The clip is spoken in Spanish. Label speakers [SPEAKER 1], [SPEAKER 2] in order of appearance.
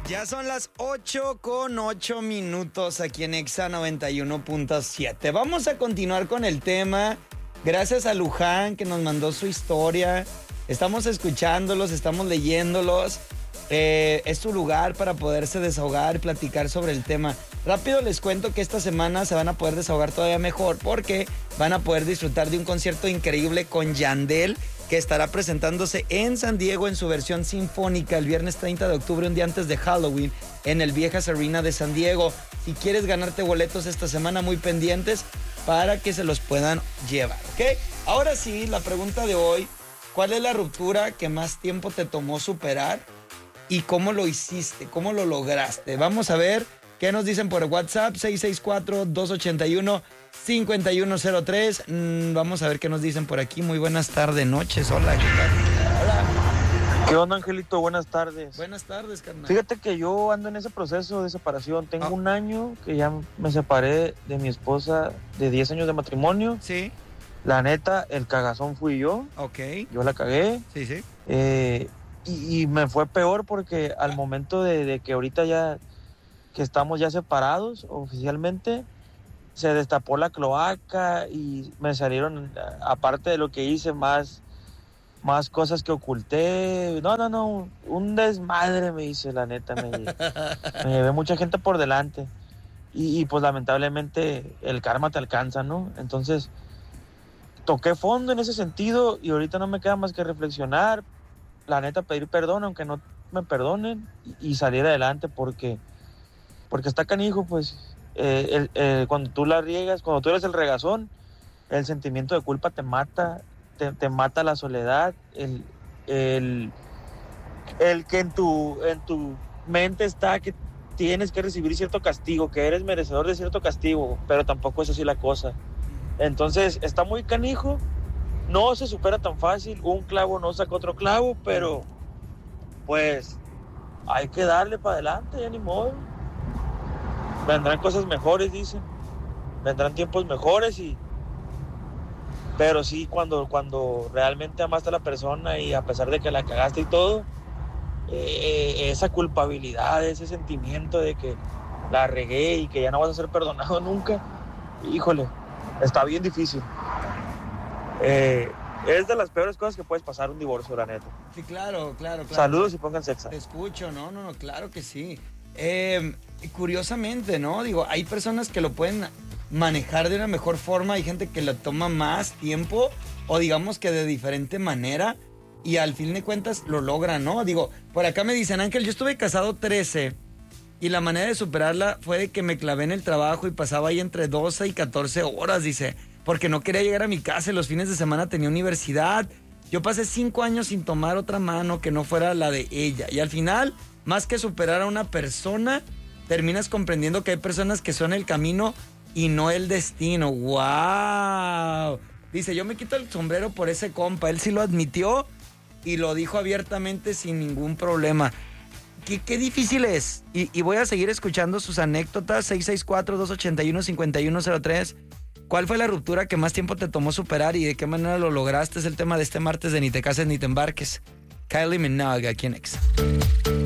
[SPEAKER 1] Ya son las 8:08 aquí en Exa 91.7. Vamos a continuar con el tema. Gracias a Luján que nos mandó su historia. Estamos escuchándolos, estamos leyéndolos. Es su lugar para poderse desahogar y platicar sobre el tema. Rápido les cuento que esta semana se van a poder desahogar todavía mejor porque van a poder disfrutar de un concierto increíble con Yandel, que estará presentándose en San Diego en su versión sinfónica el viernes 30 de octubre, un día antes de Halloween, en el Viejas Arena de San Diego. Si quieres ganarte boletos esta semana, muy pendientes para que se los puedan llevar, ¿ok? Ahora sí, la pregunta de hoy: ¿cuál es la ruptura que más tiempo te tomó superar y cómo lo hiciste, cómo lo lograste? Vamos a ver qué nos dicen por WhatsApp, 664-281-5103. Vamos a ver qué nos dicen por aquí. Muy buenas tardes, noches. Hola, ¿qué tal? Hola.
[SPEAKER 2] ¿Qué onda, Angelito? Buenas tardes.
[SPEAKER 1] Buenas tardes, carnal.
[SPEAKER 2] Fíjate que yo ando en ese proceso de separación. Tengo un año que ya me separé de mi esposa de 10 años de matrimonio.
[SPEAKER 1] Sí.
[SPEAKER 2] La neta, el cagazón fui yo.
[SPEAKER 1] Ok.
[SPEAKER 2] Yo la cagué.
[SPEAKER 1] Sí, sí.
[SPEAKER 2] Y me fue peor porque al momento de que ahorita ya que estamos ya separados oficialmente, se destapó la cloaca y me salieron, aparte de lo que hice, más cosas que oculté. No, un desmadre me hice, la neta. Me llevé mucha gente por delante y pues lamentablemente el karma te alcanza, ¿no? Entonces toqué fondo en ese sentido y ahorita no me queda más que reflexionar, la neta, pedir perdón aunque no me perdonen y salir adelante porque está canijo, pues. Cuando tú la riegas, cuando tú eres el regazón, el sentimiento de culpa te mata, te mata la soledad, el que en tu mente está que tienes que recibir cierto castigo, que eres merecedor de cierto castigo, pero tampoco es así la cosa. Entonces está muy canijo, no se supera tan fácil, un clavo no saca otro clavo, pero pues hay que darle para adelante, ya ni modo. Vendrán cosas mejores, dicen. Vendrán tiempos mejores pero sí, cuando realmente amaste a la persona y a pesar de que la cagaste y todo, esa culpabilidad, ese sentimiento de que la regué y que ya no vas a ser perdonado nunca, híjole, está bien difícil. Es de las peores cosas que puedes pasar un divorcio, la neta.
[SPEAKER 1] Sí, claro.
[SPEAKER 2] Saludos y pónganse Exa.
[SPEAKER 1] Te escucho, no, claro que sí. Curiosamente, ¿no? Digo, hay personas que lo pueden manejar de una mejor forma, hay gente que le toma más tiempo o digamos que de diferente manera y al fin de cuentas lo logran, ¿no? Digo, por acá me dicen, Ángel, yo estuve casado 13 y la manera de superarla fue de que me clavé en el trabajo y pasaba ahí entre 12 y 14 horas, dice, porque no quería llegar a mi casa y los fines de semana tenía universidad. Yo pasé 5 años sin tomar otra mano que no fuera la de ella y al final, más que superar a una persona, terminas comprendiendo que hay personas que son el camino y no el destino. ¡Wow! Dice, yo me quito el sombrero por ese compa. Él sí lo admitió y lo dijo abiertamente sin ningún problema. Qué difícil es. Y voy a seguir escuchando sus anécdotas. 664-281-5103. ¿Cuál fue la ruptura que más tiempo te tomó superar y de qué manera lo lograste? Es el tema de este martes de Ni te cases ni te embarques. Kylie Minogue aquí en Exa.